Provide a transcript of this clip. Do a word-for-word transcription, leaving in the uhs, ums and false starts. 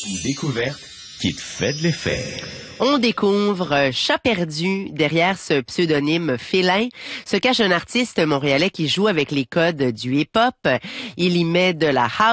Une découverte qui te fait de l'effet. On découvre Chat perdu. Derrière ce pseudonyme félin se cache un artiste montréalais qui joue avec les codes du hip-hop. Il y met de la house